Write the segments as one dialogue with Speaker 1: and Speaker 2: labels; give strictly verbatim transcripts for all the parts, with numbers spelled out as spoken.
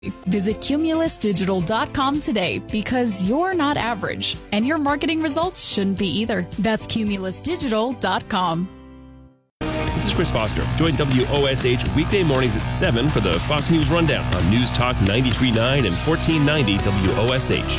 Speaker 1: Visit Cumulus Digital dot com today because you're not average, and your marketing results shouldn't be either. That's Cumulus Digital dot com.
Speaker 2: This is Chris Foster. Join W O S H weekday mornings at seven for the Fox News Rundown on News Talk ninety-three point nine and fourteen ninety W O S H.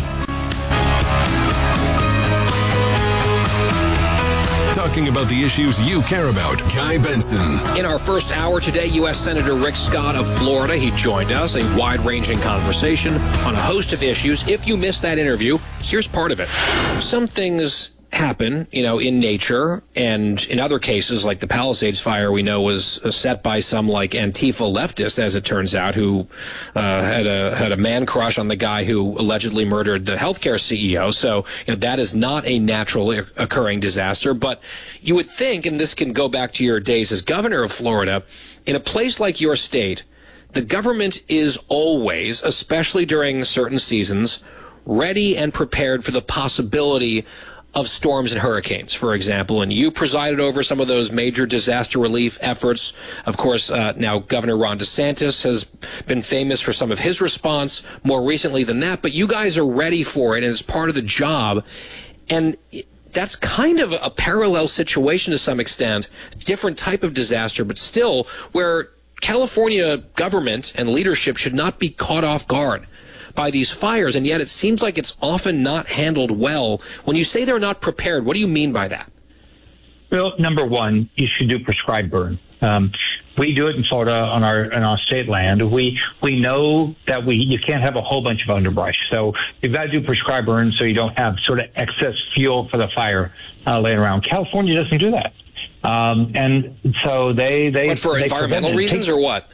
Speaker 3: Talking about the issues you care about, Guy Benson.
Speaker 4: In our first hour today, U S Senator Rick Scott of Florida, he joined us, a wide-ranging conversation on a host of issues. If you missed that interview, here's part of it. Some things happen, you know, in nature, and in other cases, like the Palisades fire, we know was set by some like Antifa leftists, as it turns out, who uh, had a had a man crush on the guy who allegedly murdered the healthcare C E O. So, you know, that is not a natural occurring disaster. But you would think, and this can go back to your days as governor of Florida, in a place like your state, the government is always, especially during certain seasons, ready and prepared for the possibility of storms and hurricanes, for example, and you presided over some of those major disaster relief efforts. Of course, uh, now Governor Ron DeSantis has been famous for some of his response more recently than that, but you guys are ready for it, and it's part of the job. And that's kind of a parallel situation to some extent, different type of disaster, but still where California government and leadership should not be caught off guard by these fires, and yet it seems like it's often not handled well. When you say they're not prepared, what do you mean by that?
Speaker 5: Well, number one, you should do prescribed burn. Um, we do it in Florida on our on our state land. We we know that we you can't have a whole bunch of underbrush, so you've got to do prescribed burn so you don't have sort of excess fuel for the fire uh, laying around. California doesn't do that, um, and so they they.
Speaker 4: But for
Speaker 5: they
Speaker 4: environmental reasons or what?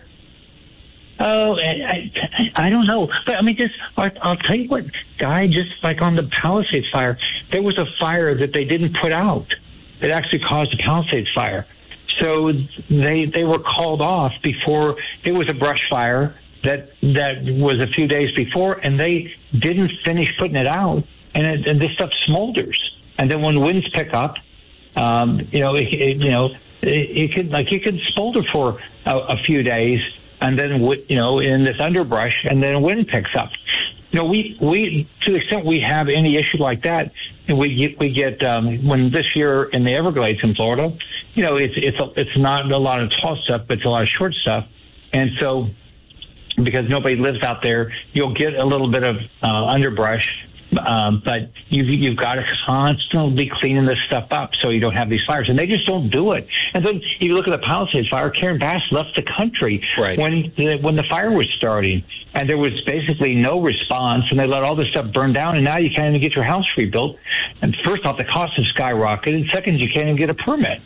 Speaker 5: Oh, I, I, I don't know. But I mean, just, I'll, I'll tell you what, Guy, just like on the Palisades fire, there was a fire that they didn't put out. It actually caused the Palisades fire. So they, they were called off before. It was a brush fire that, that was a few days before, and they didn't finish putting it out. And, it, and this stuff smolders. And then when winds pick up, um, you know, it, it, you know, it, it could, like, it could smolder for a, a few days. And then, you know, in this underbrush, and then wind picks up. You know, we, we to the extent we have any issue like that, and we get, we get um, when this year in the Everglades in Florida, you know, it's it's a, it's not a lot of tall stuff, but it's a lot of short stuff. And so, because nobody lives out there, you'll get a little bit of uh, underbrush. Um, but you've, you've got to constantly be cleaning this stuff up so you don't have these fires. And they just don't do it. And then you look at the Palisades fire, Karen Bass left the country
Speaker 4: right.
Speaker 5: when the, when the fire was starting. And there was basically no response, and they let all this stuff burn down, and now you can't even get your house rebuilt. And first off, the cost has skyrocketed, and second, you can't even get a permit.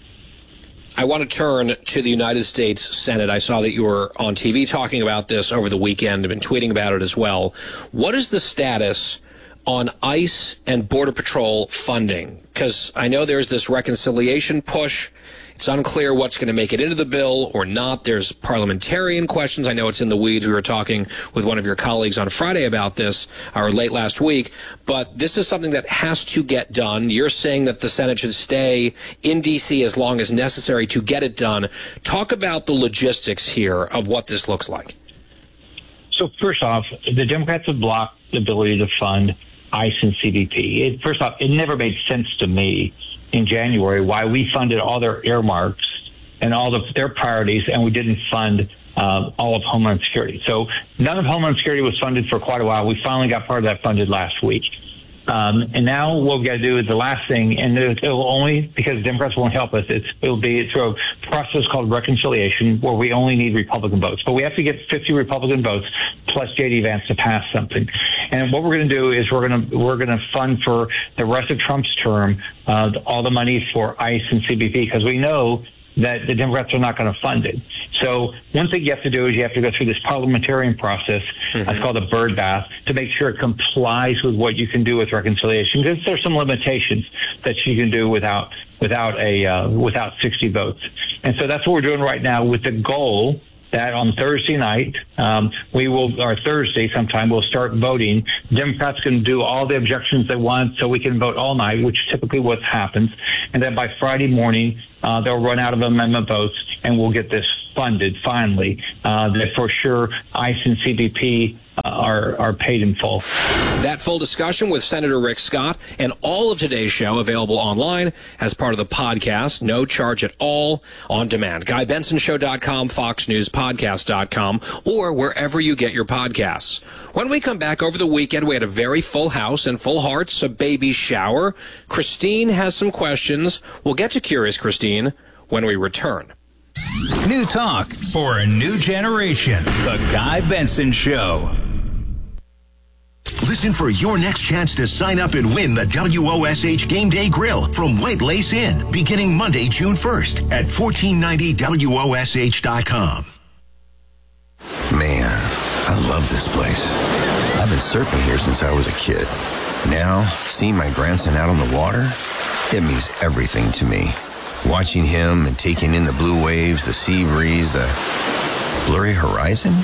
Speaker 4: I want to turn to the United States Senate. I saw that you were on T V talking about this over the weekend. I've been tweeting about it as well. What is the status on ICE and Border Patrol funding? Because I know there's this reconciliation push. It's unclear what's going to make it into the bill or not. There's parliamentarian questions. I know it's in the weeds. We were talking with one of your colleagues on Friday about this, or late last week. But this is something that has to get done. You're saying that the Senate should stay in D C as long as necessary to get it done. Talk about the logistics here of what this looks like.
Speaker 5: So first off, the Democrats have blocked the ability to fund ICE and C B P. It, first off, it never made sense to me in January why we funded all their earmarks and all of their priorities, and we didn't fund uh, all of Homeland Security. So none of Homeland Security was funded for quite a while. We finally got part of that funded last week. Um, and now what we've got to do is the last thing, and it will only, because Democrats won't help us, it's, it'll be through a process called reconciliation where we only need Republican votes. But we have to get fifty Republican votes plus J D Vance to pass something. And what we're going to do is we're going to we're going to fund for the rest of Trump's term uh, all the money for ICE and C B P, because we know that the Democrats are not going to fund it. So one thing you have to do is you have to go through this parliamentarian process. Mm-hmm. It's called a bird bath, to make sure it complies with what you can do with reconciliation, because there's some limitations that you can do without without a uh, without sixty votes. And so that's what we're doing right now, with the goal that on Thursday night, um, we will, or Thursday sometime, we'll start voting. Democrats can do all the objections they want so we can vote all night, which typically what happens. And then by Friday morning, uh, they'll run out of amendment votes, and we'll get this funded finally. Uh, that for sure ICE and C B P uh, are, are paid in full.
Speaker 4: That full discussion with Senator Rick Scott and all of today's show available online as part of the podcast, no charge at all, on demand. Guy Benson Show dot com, Fox News Podcast dot com, or wherever you get your podcasts. When we come back over the weekend, we had a very full house and full hearts, a baby shower. Christine has some questions. We'll get to Curious Christine when we return.
Speaker 6: New talk for a new generation. The Guy Benson Show.
Speaker 3: Listen for your next chance to sign up and win the W O S H Game Day Grill from White Lace Inn, beginning Monday, June first at fourteen ninety W O S H dot com.
Speaker 7: Man, I love this place. I've been surfing here since I was a kid. Now, seeing my grandson out on the water, it means everything to me. Watching him and taking in the blue waves, the sea breeze, the blurry horizon.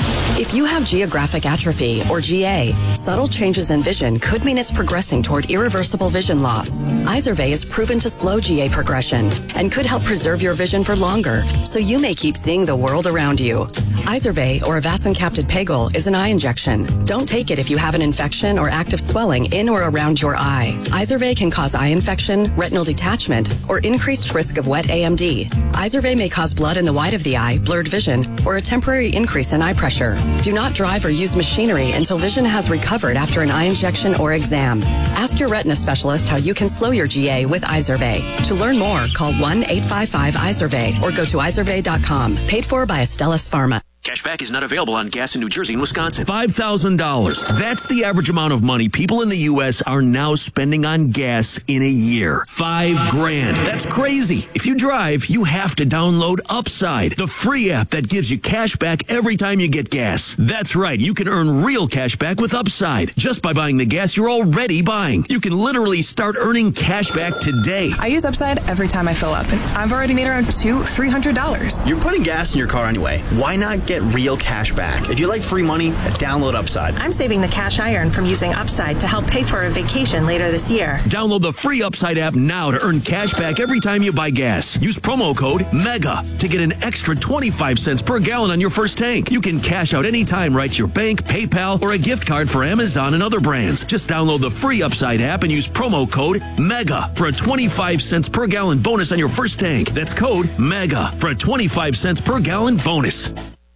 Speaker 8: If you have geographic atrophy, or G A, subtle changes in vision could mean it's progressing toward irreversible vision loss. Izervay is proven to slow G A progression and could help preserve your vision for longer, so you may keep seeing the world around you. Izervay, or avacincaptad pegol, is an eye injection. Don't take it if you have an infection or active swelling in or around your eye. Izervay can cause eye infection, retinal detachment, or increased risk of wet A M D. Izervay may cause blood in the white of the eye, blurred vision, or a temporary increase in eye pressure. Do not drive or use machinery until vision has recovered after an eye injection or exam. Ask your retina specialist how you can slow your G A with Izervay. To learn more, call one eight five five Izervay or go to izervay dot com. Paid for by Astellas Pharma.
Speaker 9: Cashback is not available on gas in New Jersey and Wisconsin. five thousand dollars. That's the average amount of money people in the U S are now spending on gas in a year. Five grand. That's crazy. If you drive, you have to download Upside, the free app that gives you cash back every time you get gas. That's right. You can earn real cash back with Upside just by buying the gas you're already buying. You can literally start earning cash back today.
Speaker 10: I use Upside every time I fill up, and I've already made around two, three hundred dollars.
Speaker 11: You're putting gas in your car anyway. Why not get real cash back? If you like free money, download Upside.
Speaker 10: I'm saving the cash I earn from using Upside to help pay for a vacation later this year.
Speaker 9: Download the free Upside app now to earn cash back every time you buy gas. Use promo code MEGA to get an extra twenty-five cents per gallon on your first tank. You can cash out anytime right to your bank, PayPal, or a gift card for Amazon and other brands. Just download the free Upside app and use promo code MEGA for a twenty-five cents per gallon bonus on your first tank. That's code MEGA for a twenty-five cents per gallon bonus.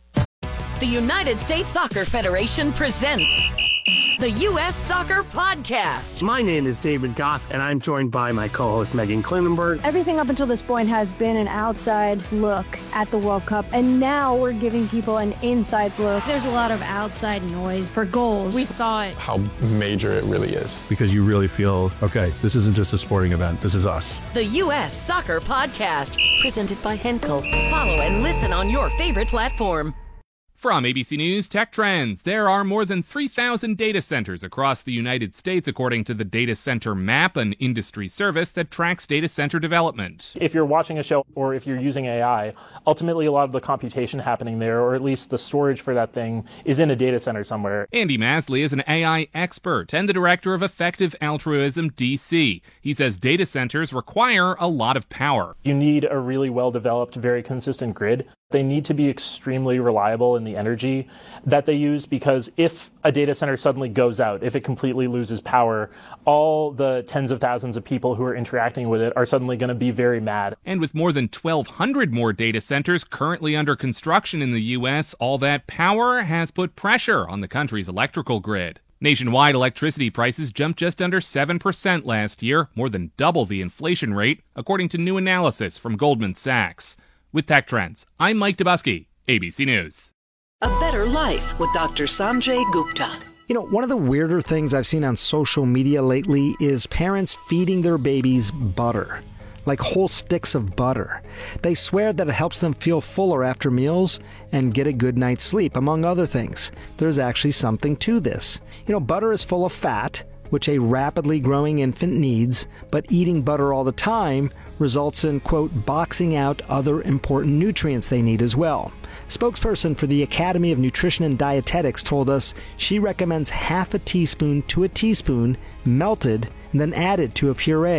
Speaker 12: The United States Soccer Federation presents the U S Soccer Podcast.
Speaker 13: My name is David Goss, and I'm joined by my co-host Megan Klinenberg.
Speaker 14: Everything up until this point has been an outside look at the World Cup, and now we're giving people an inside look.
Speaker 15: There's a lot of outside noise for goals. We thought
Speaker 16: how major it really is.
Speaker 17: Because you really feel, okay, this isn't just a sporting event, this is us.
Speaker 12: The U S Soccer Podcast, presented by Henkel. Follow and listen on your favorite platform.
Speaker 18: From A B C News Tech Trends, there are more than three thousand data centers across the United States, according to the Data Center Map, an industry service that tracks data center development.
Speaker 19: If you're watching a show or if you're using A I, ultimately a lot of the computation happening there, or at least the storage for that thing, is in a data center somewhere.
Speaker 18: Andy Masley is an A I expert and the director of Effective Altruism D C. He says data centers require a lot of power.
Speaker 19: You need a really well-developed, very consistent grid. They need to be extremely reliable in the energy that they use, because if a data center suddenly goes out, if it completely loses power, all the tens of thousands of people who are interacting with it are suddenly going to be very mad.
Speaker 18: And with more than twelve hundred more data centers currently under construction in the U S, all that power has put pressure on the country's electrical grid. Nationwide electricity prices jumped just under seven percent last year, more than double the inflation rate, according to new analysis from Goldman Sachs. With Tech Trends, I'm Mike Dubusky, A B C News.
Speaker 20: A Better Life with Doctor Sanjay Gupta.
Speaker 21: You know, one of the weirder things I've seen on social media lately is parents feeding their babies butter, like whole sticks of butter. They swear that it helps them feel fuller after meals and get a good night's sleep, among other things. There's actually something to this. You know, butter is full of fat, which a rapidly growing infant needs, but eating butter all the time results in, quote, boxing out other important nutrients they need as well. Spokesperson for the Academy of Nutrition and Dietetics told us she recommends half a teaspoon to a teaspoon melted and then added to a puree.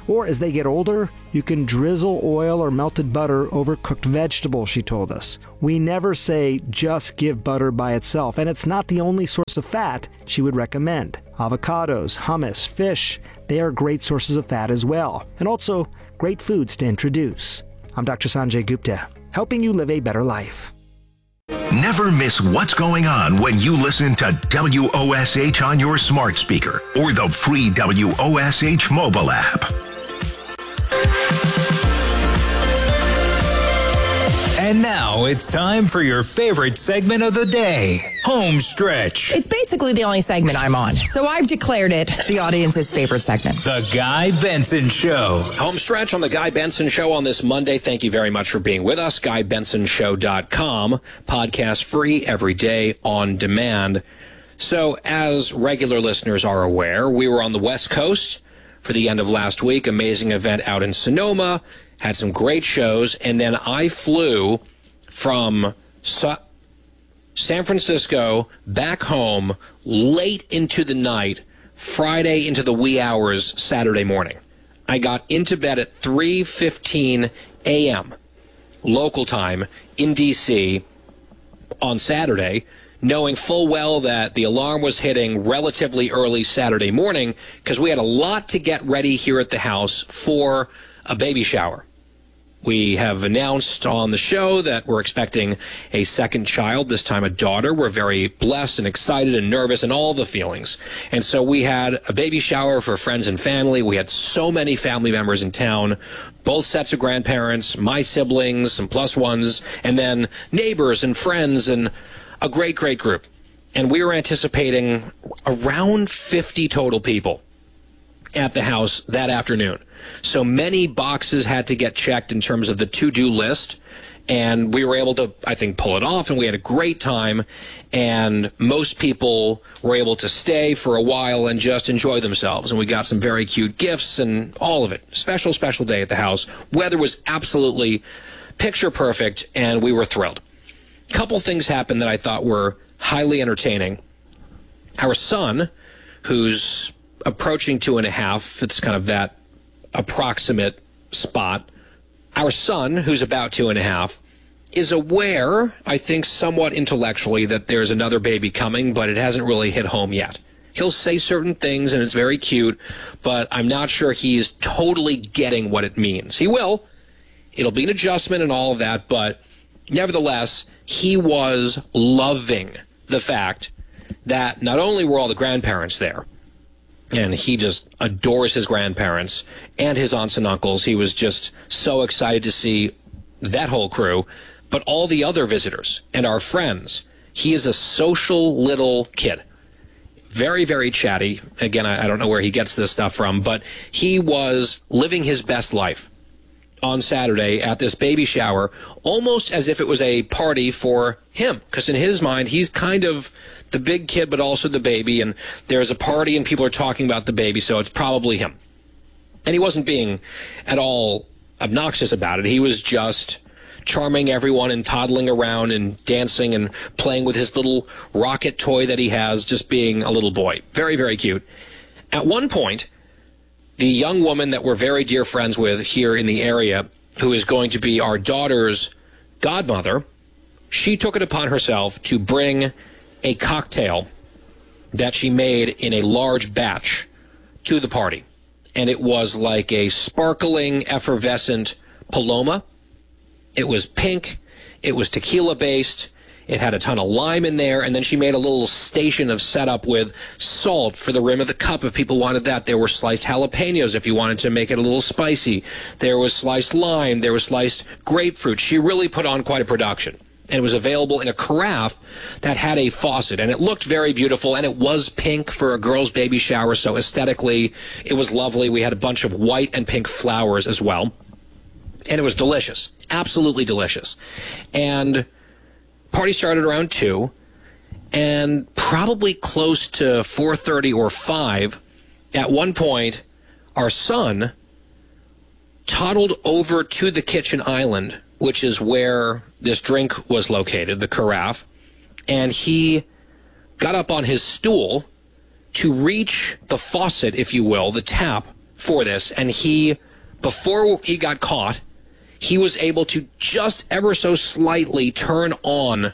Speaker 21: Or as they get older, you can drizzle oil or melted butter over cooked vegetables, she told us. We never say just give butter by itself, and it's not the only source of fat she would recommend. Avocados, hummus, fish, they are great sources of fat as well, and also great foods to introduce. I'm Doctor Sanjay Gupta, helping you live a better life.
Speaker 3: Never miss what's going on when you listen to W O S H on your smart speaker or the free W O S H mobile app.
Speaker 6: And now it's time for your favorite segment of the day, Home Stretch.
Speaker 1: It's basically the only segment I'm on, so I've declared it the audience's favorite segment.
Speaker 6: The Guy Benson Show.
Speaker 4: Home Stretch on The Guy Benson Show on this Monday. Thank you very much for being with us. Guy Benson Show dot com. Podcast free every day on demand. So, as regular listeners are aware, we were on the West Coast for the end of last week. Amazing event out in Sonoma. Had some great shows, and then I flew from Sa- San Francisco back home late into the night, Friday into the wee hours Saturday morning. I got into bed at three fifteen a.m. local time in D C on Saturday, knowing full well that the alarm was hitting relatively early Saturday morning because we had a lot to get ready here at the house for a baby shower. We have announced on the show that we're expecting a second child, this time a daughter. We're very blessed and excited and nervous and all the feelings. And so we had a baby shower for friends and family. We had so many family members in town, both sets of grandparents, my siblings, some plus ones, and then neighbors and friends and a great, great group. And we were anticipating around fifty total people at the house that afternoon. So many boxes had to get checked in terms of the to-do list, and we were able to, I think, pull it off, and we had a great time, and most people were able to stay for a while and just enjoy themselves, and we got some very cute gifts and all of it. Special, special day at the house. Weather was absolutely picture perfect, and we were thrilled. A couple things happened that I thought were highly entertaining. Our son, who's approaching two and a half, it's kind of that approximate spot. Our son, who's about two and a half, is aware, I think somewhat intellectually, that there's another baby coming, but it hasn't really hit home yet. He'll say certain things, and it's very cute, but I'm not sure he's totally getting what it means. He will. It'll be an adjustment and all of that, but nevertheless, he was loving the fact that not only were all the grandparents there, and he just adores his grandparents and his aunts and uncles. He was just so excited to see that whole crew, but all the other visitors and our friends. He is a social little kid. Very, very chatty. Again, I, I don't know where he gets this stuff from, but he was living his best life on Saturday at this baby shower, almost as if it was a party for him. Because in his mind, he's kind of the big kid, but also the baby, and there's a party and people are talking about the baby, so it's probably him. And he wasn't being at all obnoxious about it. He was just charming everyone and toddling around and dancing and playing with his little rocket toy that he has, just being a little boy. Very, very cute. At one point, the young woman that we're very dear friends with here in the area, who is going to be our daughter's godmother, she took it upon herself to bring a cocktail that she made in a large batch to the party. And it was like a sparkling, effervescent Paloma. It was pink. It was tequila-based. It had a ton of lime in there. And then she made a little station of setup with salt for the rim of the cup if people wanted that. There were sliced jalapenos if you wanted to make it a little spicy. There was sliced lime. There was sliced grapefruit. She really put on quite a production. And it was available in a carafe that had a faucet, and it looked very beautiful, and it was pink for a girl's baby shower, so aesthetically it was lovely. We had a bunch of white and pink flowers as well, and it was delicious, absolutely delicious. And party started around two, and probably close to four thirty or five, at one point, our son toddled over to the kitchen island, which is where this drink was located, the carafe, and he got up on his stool to reach the faucet, if you will, the tap for this, and he, before he got caught, he was able to just ever so slightly turn on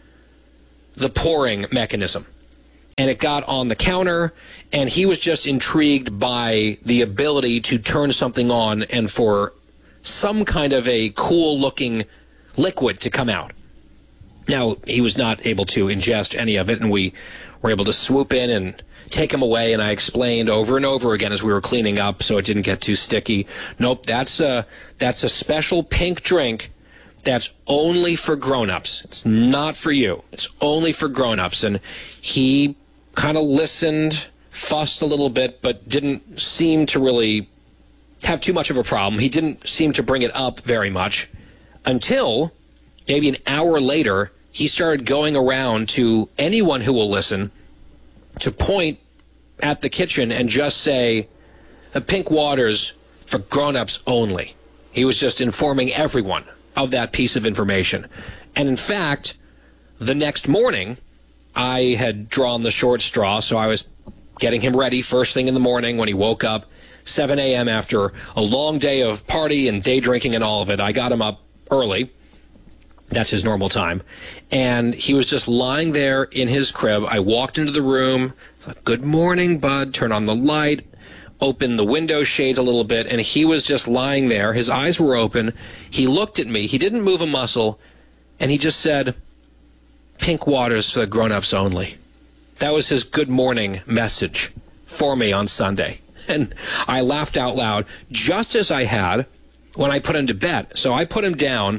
Speaker 4: the pouring mechanism. And it got on the counter, and he was just intrigued by the ability to turn something on and for some kind of a cool-looking liquid to come out. Now, he was not able to ingest any of it, and we were able to swoop in and take him away, and I explained over and over again as we were cleaning up so it didn't get too sticky. Nope, that's a, that's a special pink drink that's only for grown-ups. It's not for you. It's only for grown-ups. And he kind of listened, fussed a little bit, but didn't seem to really have too much of a problem. He didn't seem to bring it up very much until maybe an hour later, he started going around to anyone who will listen to point at the kitchen and just say, the pink water's for grown-ups only. He was just informing everyone of that piece of information. And in fact, the next morning, I had drawn the short straw, so I was getting him ready first thing in the morning when he woke up, seven a.m. after a long day of party and day drinking and all of it. I got him up early. That's his normal time. And he was just lying there in his crib. I walked into the room, thought, good morning, bud, turn on the light, opened the window shades a little bit, and he was just lying there. His eyes were open. He looked at me. He didn't move a muscle, and he just said, pink water's for the grown-ups only. That was his good morning message for me on Sunday. And I laughed out loud, just as I had when I put him to bed. So I put him down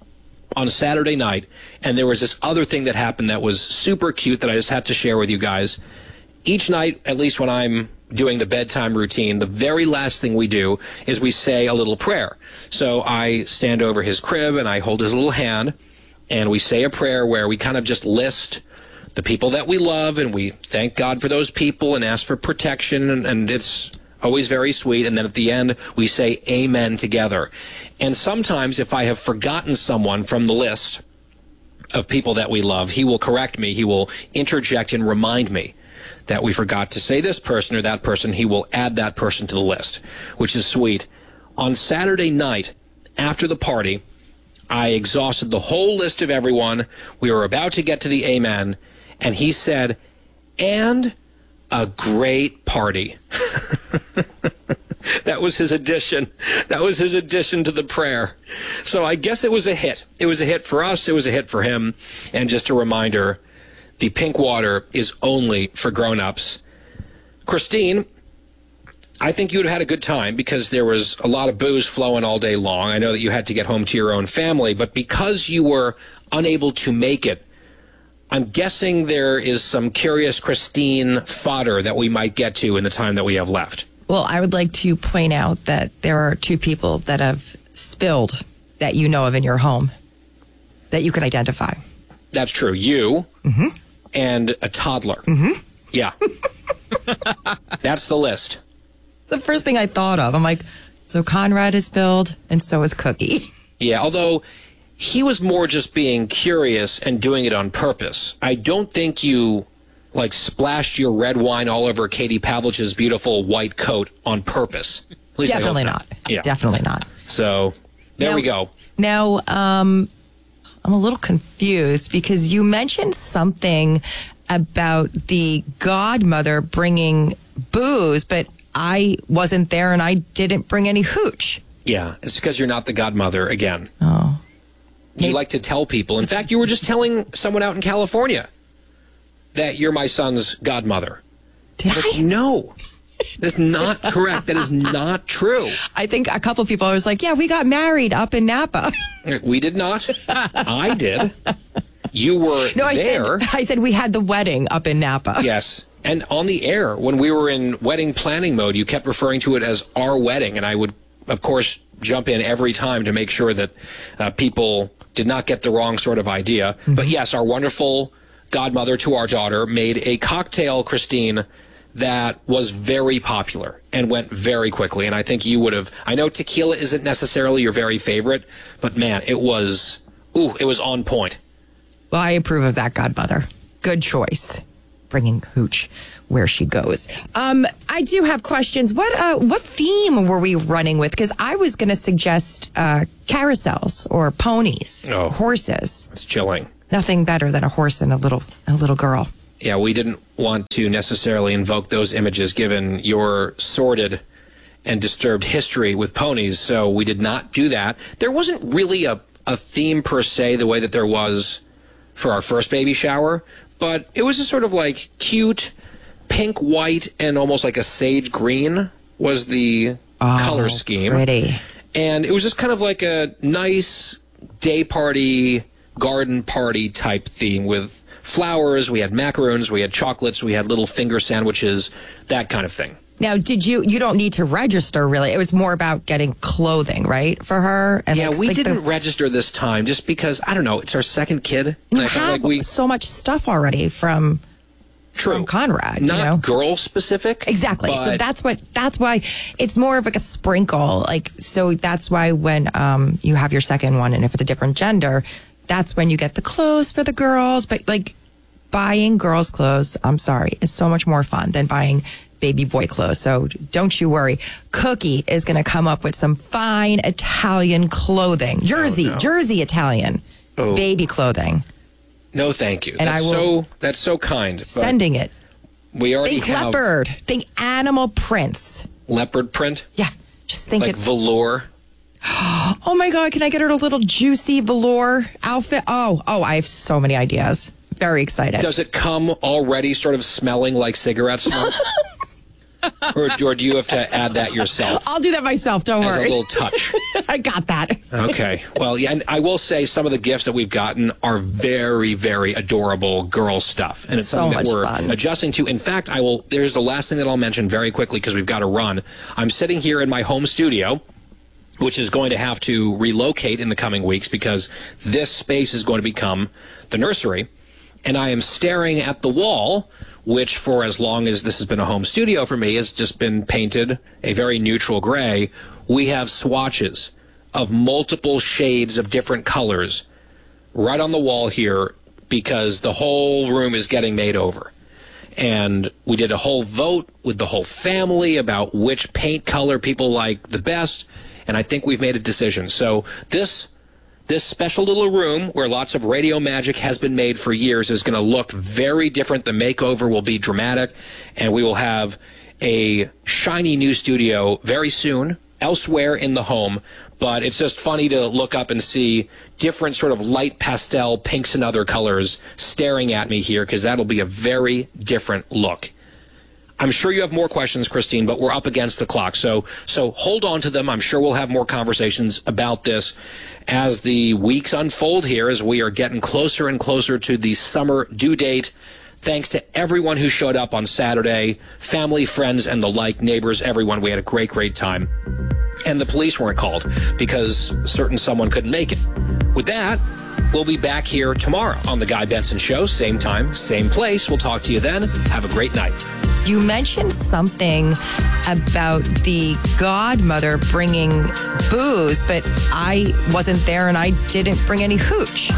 Speaker 4: on Saturday night, and there was this other thing that happened that was super cute that I just had to share with you guys. Each night, at least when I'm doing the bedtime routine, the very last thing we do is we say a little prayer. So I stand over his crib, and I hold his little hand, and we say a prayer where we kind of just list the people that we love, and we thank God for those people and ask for protection, and, and it's always very sweet. And then at the end, we say amen together. And sometimes if I have forgotten someone from the list of people that we love, he will correct me. He will interject and remind me that we forgot to say this person or that person. He will add that person to the list, which is sweet. On Saturday night, after the party, I exhausted the whole list of everyone. We were about to get to the amen, and he said, and a great party. That was his addition. That was his addition to the prayer. So I guess it was a hit. It was a hit for us. It was a hit for him. And just a reminder, the pink water is only for grown-ups. Christine, I think you would have had a good time because there was a lot of booze flowing all day long. I know that you had to get home to your own family, but because you were unable to make it, I'm guessing there is some Curious Christine fodder that we might get to in the time that we have left.
Speaker 1: Well, I would like to point out that there are two people that have spilled that you know of in your home that you can identify.
Speaker 4: That's true. You
Speaker 1: mm-hmm.
Speaker 4: and a toddler.
Speaker 1: Mm-hmm.
Speaker 4: Yeah. That's the list.
Speaker 1: The first thing I thought of, I'm like, so Conrad is spilled and so is Cookie.
Speaker 4: Yeah, although he was more just being curious and doing it on purpose. I don't think you, like, splashed your red wine all over Katie Pavlich's beautiful white coat on purpose. At least
Speaker 1: Definitely
Speaker 4: I hope
Speaker 1: not.
Speaker 4: not. Yeah.
Speaker 1: Definitely not.
Speaker 4: So, there
Speaker 1: now,
Speaker 4: we go.
Speaker 1: Now, um, I'm a little confused because you mentioned something about the godmother bringing booze, but I wasn't there and I didn't bring any hooch.
Speaker 4: Yeah, it's because you're not the godmother again.
Speaker 1: Oh.
Speaker 4: You like to tell people. In fact, you were just telling someone out in California that you're my son's godmother.
Speaker 1: Did
Speaker 4: but
Speaker 1: I?
Speaker 4: No. That's not correct. That is not true.
Speaker 1: I think a couple of people, I was like, yeah, we got married up in Napa.
Speaker 4: We did not. I did. You were
Speaker 1: no, I
Speaker 4: there.
Speaker 1: Said, I said we had the wedding up in Napa.
Speaker 4: Yes. And on the air, when we were in wedding planning mode, you kept referring to it as our wedding. And I would, of course, jump in every time to make sure that uh, people did not get the wrong sort of idea. Mm-hmm. But yes, our wonderful godmother to our daughter made a cocktail, Christine, that was very popular and went very quickly. And I think you would have, I know tequila isn't necessarily your very favorite, but man, it was, ooh, it was on point.
Speaker 1: Well, I approve of that, godmother. Good choice. bringing hooch where she goes. Um, I do have questions. What uh, what theme were we running with? Because I was going to suggest uh, carousels or ponies,
Speaker 4: oh,
Speaker 1: horses.
Speaker 4: It's chilling.
Speaker 1: Nothing better than a horse and a little a little girl.
Speaker 4: Yeah, we didn't want to necessarily invoke those images given your sordid and disturbed history with ponies, so we did not do that. There wasn't really a, a theme per se the way that there was for our first baby shower, but it was just sort of like cute pink, white, and almost like a sage green was the
Speaker 1: oh,
Speaker 4: color scheme.
Speaker 1: Pretty.
Speaker 4: And it was just kind of like a nice day party, garden party type theme with flowers, we had macaroons, we had chocolates, we had little finger sandwiches, that kind of thing.
Speaker 1: Now, did you, you don't need to register really. It was more about getting clothing, right, for her? And
Speaker 4: yeah,
Speaker 1: like,
Speaker 4: we
Speaker 1: like
Speaker 4: didn't
Speaker 1: the,
Speaker 4: register this time just because, I don't know, it's our second kid.
Speaker 1: You
Speaker 4: and I
Speaker 1: have
Speaker 4: felt like we,
Speaker 1: so much stuff already from,
Speaker 4: True.
Speaker 1: from Conrad.
Speaker 4: Not
Speaker 1: you know?
Speaker 4: girl specific.
Speaker 1: Exactly.
Speaker 4: But
Speaker 1: so that's what, that's why it's more of like a sprinkle. Like, so that's why when um, you have your second one and if it's a different gender, that's when you get the clothes for the girls. But like buying girls' clothes, I'm sorry, is so much more fun than buying baby boy clothes. So don't you worry. Cookie is going to come up with some fine Italian clothing. Jersey,
Speaker 4: oh, no.
Speaker 1: Jersey Italian
Speaker 4: oh.
Speaker 1: baby clothing.
Speaker 4: No, thank you.
Speaker 1: And
Speaker 4: that's
Speaker 1: I will
Speaker 4: so that's so kind. But
Speaker 1: sending it.
Speaker 4: We already
Speaker 1: Think
Speaker 4: have
Speaker 1: leopard. Think animal prints.
Speaker 4: Leopard print?
Speaker 1: Yeah. Just think
Speaker 4: like
Speaker 1: it.
Speaker 4: velour.
Speaker 1: Oh my God, can I get her a little juicy velour outfit? Oh, oh, I have so many ideas. Very excited.
Speaker 4: Does it come already sort of smelling like cigarette smoke? or, or do you have to add that yourself?
Speaker 1: I'll do that myself, don't
Speaker 4: as
Speaker 1: worry.
Speaker 4: a little touch.
Speaker 1: I got that.
Speaker 4: Okay. Well, yeah, and I will say some of the gifts that we've gotten are very, very adorable girl stuff. And it's
Speaker 1: So
Speaker 4: something
Speaker 1: much
Speaker 4: that we're
Speaker 1: fun.
Speaker 4: adjusting to. In fact, I will, there's the last thing that I'll mention very quickly because we've got to run. I'm sitting here in my home studio, which is going to have to relocate in the coming weeks because this space is going to become the nursery. And I am staring at the wall, which for as long as this has been a home studio for me has just been painted a very neutral gray. We have swatches of multiple shades of different colors right on the wall here because the whole room is getting made over. And we did a whole vote with the whole family about which paint color people like the best. And I think we've made a decision. So this this special little room where lots of radio magic has been made for years is going to look very different. The makeover will be dramatic, and we will have a shiny new studio very soon elsewhere in the home. But it's just funny to look up and see different sort of light pastel pinks and other colors staring at me here because that'll be a very different look. I'm sure you have more questions, Christine, but we're up against the clock. So so hold on to them. I'm sure we'll have more conversations about this as the weeks unfold here, as we are getting closer and closer to the summer due date. Thanks to everyone who showed up on Saturday, family, friends, and the like, neighbors, everyone. We had a great, great time. And the police weren't called because certain someone couldn't make it. With that, we'll be back here tomorrow on The Guy Benson Show. Same time, same place. We'll talk to you then. Have a great night.
Speaker 1: You mentioned something about the godmother bringing booze, but I wasn't there and I didn't bring any hooch.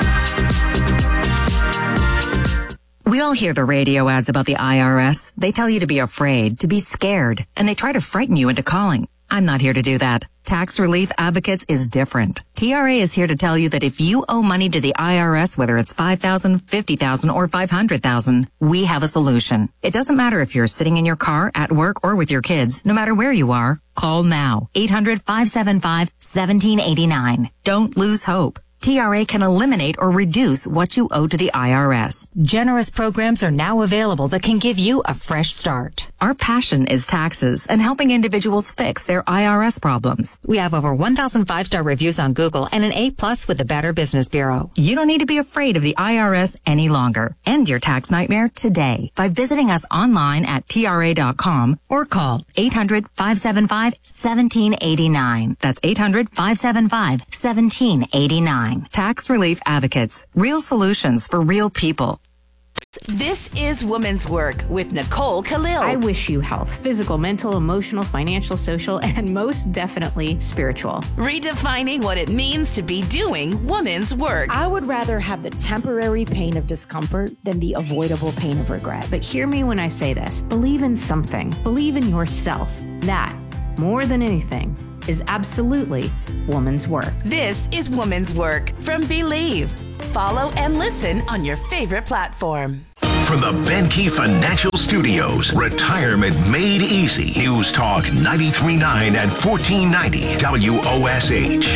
Speaker 2: We all hear the radio ads about the I R S. They tell you to be afraid, to be scared, and they try to frighten you into calling. I'm not here to do that. Tax Relief Advocates is different. T R A is here to tell you that if you owe money to the I R S, whether it's five thousand dollars, fifty thousand dollars, or five hundred thousand dollars, we have a solution. It doesn't matter if you're sitting in your car, at work, or with your kids. No matter where you are, call now. eight hundred, five seven five, one seven eight nine. Don't lose hope. T R A can eliminate or reduce what you owe to the I R S. Generous programs are now available that can give you a fresh start. Our passion is taxes and helping individuals fix their I R S problems. We have over one thousand five-star reviews on Google and an A plus with the Better Business Bureau. You don't need to be afraid of the I R S any longer. End your tax nightmare today by visiting us online at T R A dot com or call eight hundred, five seven five, one seven eight nine. That's eight hundred, five seven five, one seven eight nine. Tax Relief Advocates. Real solutions for real people.
Speaker 12: This is Women's Work with Nicole Khalil.
Speaker 5: I wish you health, physical, mental, emotional, financial, social, and most definitely spiritual.
Speaker 12: Redefining what it means to be doing women's work.
Speaker 22: I would rather have the temporary pain of discomfort than the avoidable pain of regret.
Speaker 5: But hear me when I say this. Believe in something. Believe in yourself. That, more than anything, is absolutely woman's work.
Speaker 12: This is Women's Work from Believe. Follow and listen on your favorite platform.
Speaker 3: From the Benke Financial Studios, Retirement Made Easy. News Talk ninety-three point nine and fourteen ninety W O S H.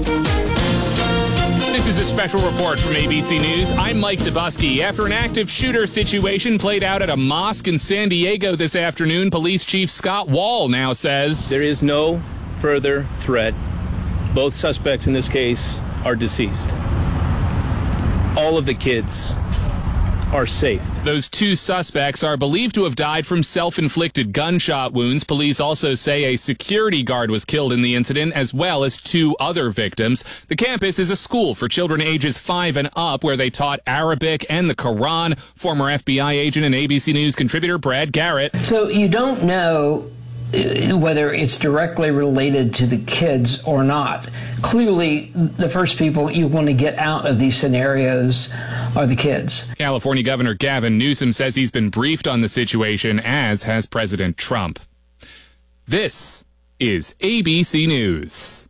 Speaker 18: This is a special report from A B C News. I'm Mike Dubusky. After an active shooter situation played out at a mosque in San Diego this afternoon, Police Chief Scott Wall now says
Speaker 23: there is no further threat. Both suspects in this case are deceased. All of the kids are safe.
Speaker 18: Those two suspects are believed to have died from self-inflicted gunshot wounds. Police also say a security guard was killed in the incident, as well as two other victims. The campus is a school for children ages five and up, where they taught Arabic and the Quran. Former F B I agent and A B C News contributor Brad Garrett.
Speaker 24: So you don't know whether it's directly related to the kids or not. Clearly, the first people you want to get out of these scenarios are the kids.
Speaker 18: California Governor Gavin Newsom says he's been briefed on the situation, as has President Trump. This is A B C News.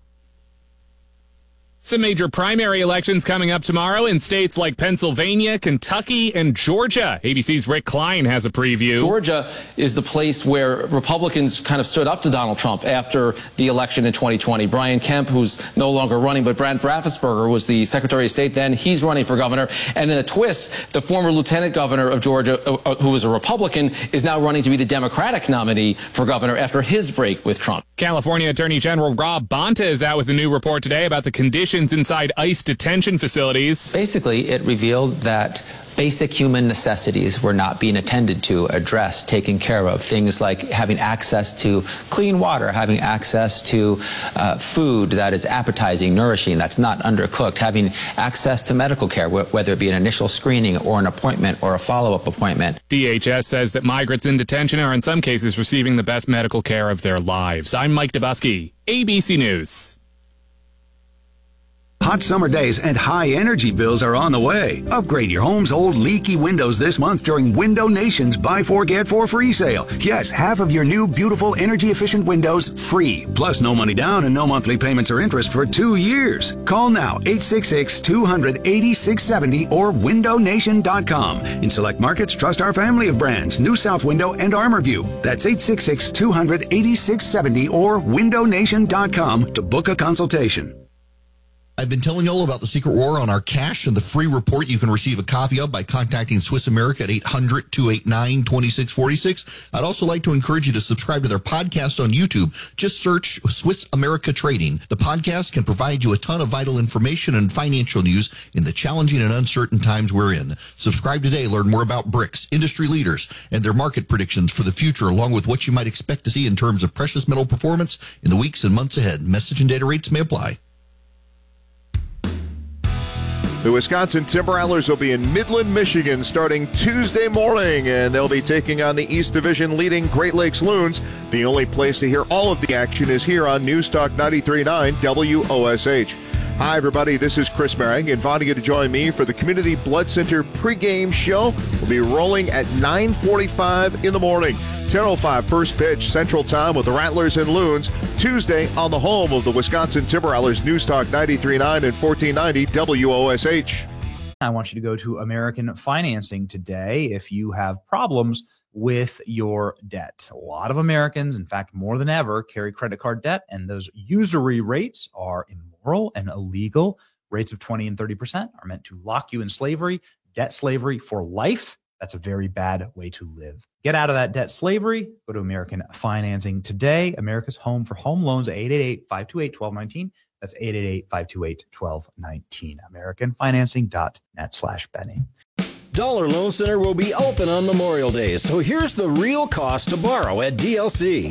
Speaker 18: Some major primary elections coming up tomorrow in states like Pennsylvania, Kentucky, and Georgia. A B C's Rick Klein has a preview.
Speaker 25: Georgia is the place where Republicans kind of stood up to Donald Trump after the election in twenty twenty. Brian Kemp, who's no longer running, but Brad Raffensperger was the Secretary of State then. He's running for governor. And in a twist, the former lieutenant governor of Georgia, uh, who was a Republican, is now running to be the Democratic nominee for governor after his break with Trump.
Speaker 18: California Attorney General Rob Bonta is out with a new report today about the conditions inside ICE detention facilities.
Speaker 26: Basically, it revealed that basic human necessities were not being attended to, addressed, taken care of. Things like having access to clean water, having access to uh, food that is appetizing, nourishing, that's not undercooked, having access to medical care, wh- whether it be an initial screening or an appointment or a follow-up appointment.
Speaker 18: D H S says that migrants in detention are in some cases receiving the best medical care of their lives. I'm Mike Dubusky, A B C News.
Speaker 27: Hot summer days and high energy bills are on the way. Upgrade your home's old leaky windows this month during Window Nation's Buy Four Get Four free sale. Yes, half of your new beautiful energy efficient windows free. Plus no money down and no monthly payments or interest for two years. Call now eight six six, two hundred, eighty-six seventy or window nation dot com. In select markets, trust our family of brands, New South Window and ArmorView. That's eight six six, two hundred, eighty-six seventy or window nation dot com to book a consultation.
Speaker 28: I've been telling you all about the Secret War on our cash and the free report you can receive a copy of by contacting Swiss America at eight hundred, two eight nine, two six four six. I'd also like to encourage you to subscribe to their podcast on YouTube. Just search Swiss America Trading. The podcast can provide you a ton of vital information and financial news in the challenging and uncertain times we're in. Subscribe today. Learn more about BRICS, industry leaders, and their market predictions for the future, along with what you might expect to see in terms of precious metal performance in the weeks and months ahead. Message and data rates may apply.
Speaker 29: The Wisconsin Timberrattlers will be in Midland, Michigan starting Tuesday morning, and they'll be taking on the East Division leading Great Lakes Loons. The only place to hear all of the action is here on News Talk ninety-three point nine W O S H. Hi, everybody. This is Chris Merrick, inviting you to join me for the Community Blood Center pregame show. We'll be rolling at nine forty-five in the morning. ten oh five first pitch Central Time with the Rattlers and Loons, Tuesday on the home of the Wisconsin Timberrattlers, News Talk ninety-three point nine and fourteen ninety W O S H.
Speaker 30: I want you to go to American Financing today if you have problems with your debt. A lot of Americans, in fact, more than ever, carry credit card debt, and those usury rates are immoral and illegal. Rates of twenty and thirty percent are meant to lock you in slavery, debt slavery for life. That's a very bad way to live. Get out of that debt slavery. Go to American Financing today. America's home for home loans, eight eight eight, five two eight, one two one nine. That's eight eight eight, five two eight, one two one nine. American Financing dot net slash Benny.
Speaker 31: Dollar Loan Center will be open on Memorial Day, so here's the real cost to borrow at D L C.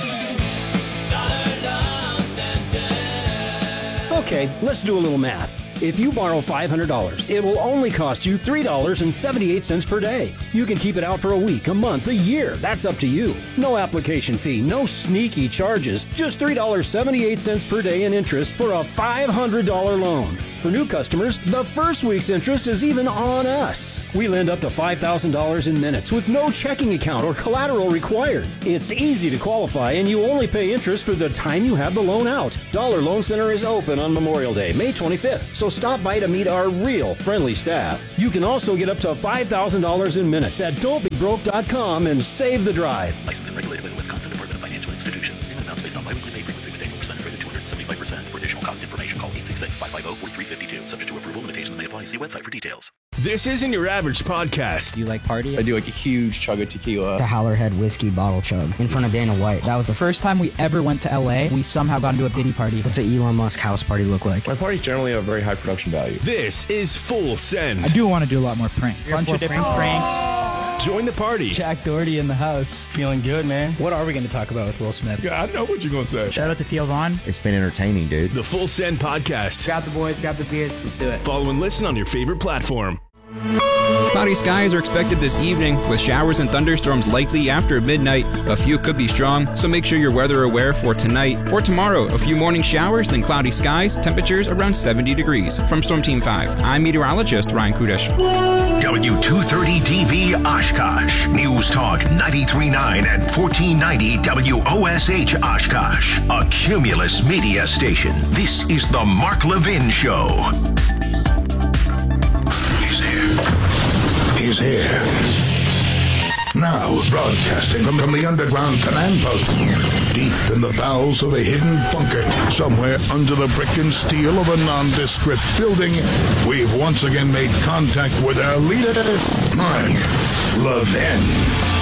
Speaker 31: Okay, let's do a little math. If you borrow five hundred dollars, it will only cost you three dollars and seventy-eight cents per day. You can keep it out for a week, a month, a year. That's up to you. No application fee, no sneaky charges. Just three dollars and seventy-eight cents per day in interest for a five hundred dollars loan. For new customers, the first week's interest is even on us. We lend up to five thousand dollars in minutes with no checking account or collateral required. It's easy to qualify, and you only pay interest for the time you have the loan out. Dollar Loan Center is open on Memorial Day, May twenty-fifth, so stop by to meet our real friendly staff. You can also get up to five thousand dollars in minutes at don't be broke dot com and save the drive.
Speaker 7: Licensed and regulated by the Wisconsin Department of Financial Institutions. Payment amounts based on biweekly pay frequency with annual percentage rate of two hundred seventy-five percent. For additional cost information, call eight six six, five five zero, four three five two. Subject to approval, limitations may apply. See website for details.
Speaker 31: This isn't your average podcast.
Speaker 8: Do you like party?
Speaker 9: I do like a huge chug of tequila.
Speaker 8: The Howlerhead whiskey bottle chug in front of Dana White. That was the first time we ever went to L A. We somehow got into a Diddy party. What's an Elon Musk house party look like?
Speaker 9: My parties generally have very high production value.
Speaker 31: This is Full Send.
Speaker 8: I do want to do a lot more pranks. A bunch of different pranks. pranks.
Speaker 31: Join the party.
Speaker 8: Jack Doherty in the house. Feeling good, man. What are we going to talk about with Will Smith?
Speaker 9: Yeah, I know what you're going to say.
Speaker 8: Shout out to Theo Vaughn.
Speaker 9: It's been entertaining, dude.
Speaker 31: The Full Send Podcast.
Speaker 8: Grab the boys, grab the beers. Let's do it.
Speaker 31: Follow and listen on your favorite platform.
Speaker 10: Cloudy skies are expected this evening, with showers and thunderstorms likely after midnight. A few could be strong, so make sure you're weather aware for tonight. For tomorrow, a few morning showers, then cloudy skies, temperatures around seventy degrees. From Storm Team five, I'm meteorologist Ryan Kudish.
Speaker 3: W two thirty D B Oshkosh. News Talk ninety-three point nine and fourteen ninety W O S H Oshkosh. A Cumulus media station. This is the Mark Levin Show.
Speaker 11: He's here. Now, broadcasting from, from the underground command post, deep in the bowels of a hidden bunker, somewhere under the brick and steel of a nondescript building, we've once again made contact with our leader, Mark Levin.